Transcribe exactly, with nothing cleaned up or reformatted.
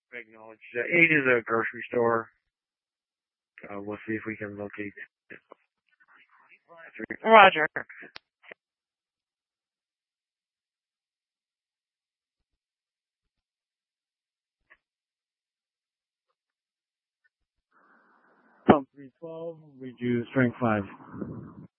Big knowledge. Uh, eight is a grocery store. Uh, we'll see if we can locate it. Roger. Pump three twelve, we do strength five.